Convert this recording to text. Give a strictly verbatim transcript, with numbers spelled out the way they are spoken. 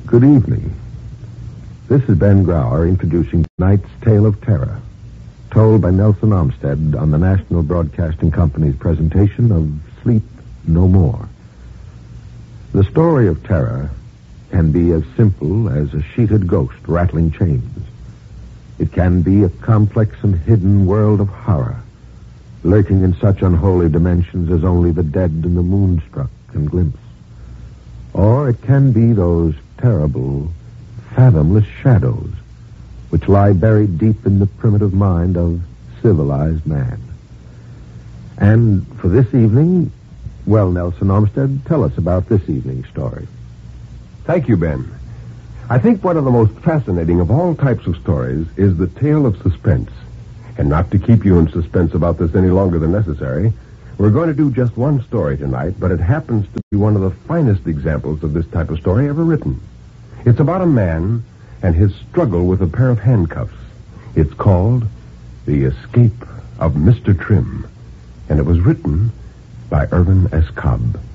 Good evening. This is Ben Grauer introducing tonight's Tale of Terror, told by Nelson Armstead on the National Broadcasting Company's presentation of Sleep No More. The story of terror can be as simple as a sheeted ghost rattling chains. It can be a complex and hidden world of horror, lurking in such unholy dimensions as only the dead and the moonstruck can glimpse. Or it can be those terrible, fathomless shadows which lie buried deep in the primitive mind of civilized man. And for this evening, well, Nelson Armstead, tell us about this evening's story. Thank you, Ben. I think one of the most fascinating of all types of stories is the tale of suspense. And not to keep you in suspense about this any longer than necessary, we're going to do just one story tonight, but it happens to be one of the finest examples of this type of story ever written. It's about a man and his struggle with a pair of handcuffs. It's called The Escape of Mister Trim, and it was written by Irvin S. Cobb.